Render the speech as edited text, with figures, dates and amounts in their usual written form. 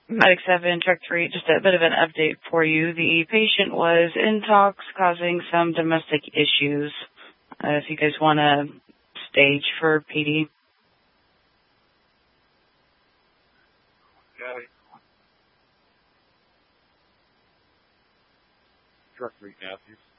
Medic 7, Truck 3, just a bit of an update for you. The patient was intox, causing some domestic issues. If you guys want to stage for PD. Got it. Truck 3 Matthews.